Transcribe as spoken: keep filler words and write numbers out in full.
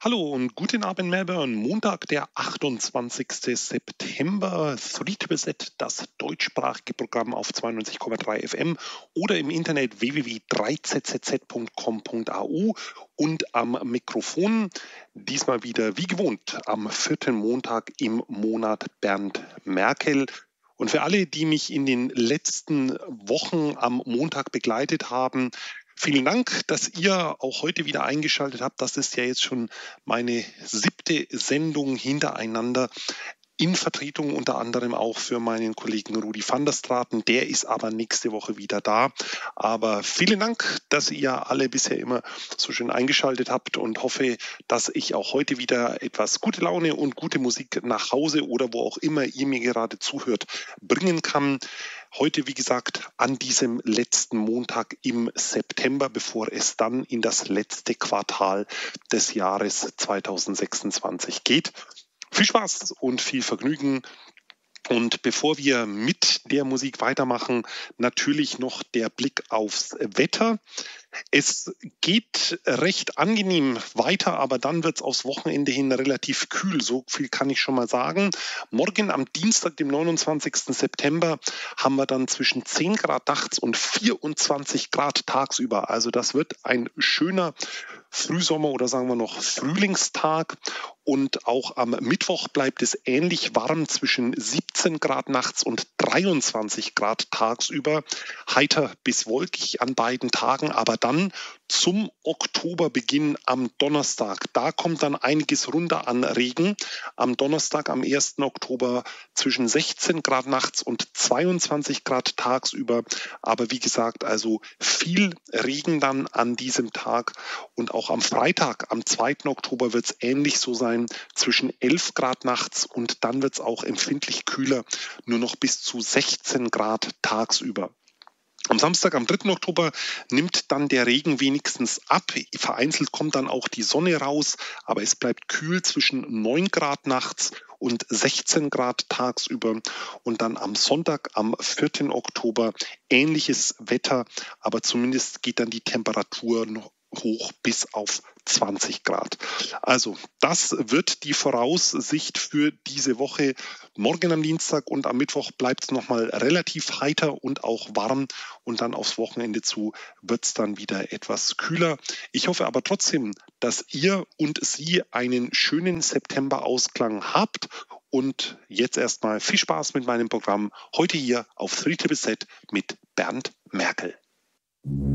Hallo und guten Abend Melbourne. Montag, der achtundzwanzigste September. Three Triple Z, das deutschsprachige Programm auf zweiundneunzig Komma drei F M oder im Internet w w w punkt drei z z z punkt com punkt a u und am Mikrofon diesmal wieder wie gewohnt am vierten Montag im Monat Bernd Merkel. Und für alle, die mich in den letzten Wochen am Montag begleitet haben, vielen Dank, dass ihr auch heute wieder eingeschaltet habt. Das ist ja jetzt schon meine siebte Sendung hintereinander in Vertretung unter anderem auch für meinen Kollegen Rudi van der Straten. Der ist aber nächste Woche wieder da. Aber vielen Dank, dass ihr alle bisher immer so schön eingeschaltet habt und hoffe, dass ich auch heute wieder etwas gute Laune und gute Musik nach Hause oder wo auch immer ihr mir gerade zuhört, bringen kann. Heute, wie gesagt, an diesem letzten Montag im September, bevor es dann in das letzte Quartal des Jahres zweitausendsechsundzwanzig geht. Viel Spaß und viel Vergnügen. Und bevor wir mit der Musik weitermachen, natürlich noch der Blick aufs Wetter. Es geht recht angenehm weiter, aber dann wird es aufs Wochenende hin relativ kühl. So viel kann ich schon mal sagen. Morgen am Dienstag, dem neunundzwanzigsten September, haben wir dann zwischen zehn Grad nachts und vierundzwanzig Grad tagsüber. Also das wird ein schöner Frühsommer- oder sagen wir noch Frühlingstag. Und auch am Mittwoch bleibt es ähnlich warm zwischen siebzehn Grad nachts und dreiundzwanzig Grad tagsüber. Heiter bis wolkig an beiden Tagen, aber dann zum Oktoberbeginn am Donnerstag. Da kommt dann einiges runter an Regen. Am Donnerstag, am ersten Oktober zwischen sechzehn Grad nachts und zweiundzwanzig Grad tagsüber. Aber wie gesagt, also viel Regen dann an diesem Tag. Und auch am Freitag, am zweiten Oktober, wird es ähnlich so sein, zwischen elf Grad nachts und dann wird es auch empfindlich kühler, nur noch bis zu sechzehn Grad tagsüber. Am Samstag, am dritten Oktober, nimmt dann der Regen wenigstens ab. Vereinzelt kommt dann auch die Sonne raus, aber es bleibt kühl zwischen neun Grad nachts und sechzehn Grad tagsüber. Und dann am Sonntag, am vierten Oktober, ähnliches Wetter, aber zumindest geht dann die Temperatur noch hoch bis auf zwanzig Grad. Also das wird die Voraussicht für diese Woche. Morgen am Dienstag und am Mittwoch bleibt es nochmal relativ heiter und auch warm und dann aufs Wochenende zu wird es dann wieder etwas kühler. Ich hoffe aber trotzdem, dass ihr und Sie einen schönen September-Ausklang habt und jetzt erstmal viel Spaß mit meinem Programm heute hier auf Three Triple Z mit Bernd Merkel.